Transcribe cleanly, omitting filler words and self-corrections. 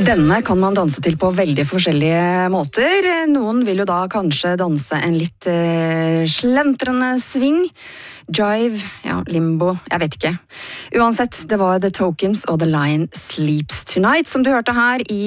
Denne kan man danse til på veldig forskjellige måter. Noen vil jo da kanskje danse en litt slentrende sving. Jive, ja, limbo, jeg vet ikke. Uansett, det var The Tokens og The Lion Sleeps Tonight som du hørte her i